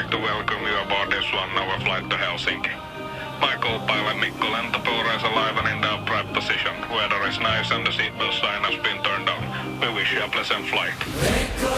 like to welcome you aboard this 1-hour flight to Helsinki. My co-pilot Mikko Lentopuura is alive and in the upright position. Weather is nice and the seatbelt sign has been turned on. We wish you a pleasant flight.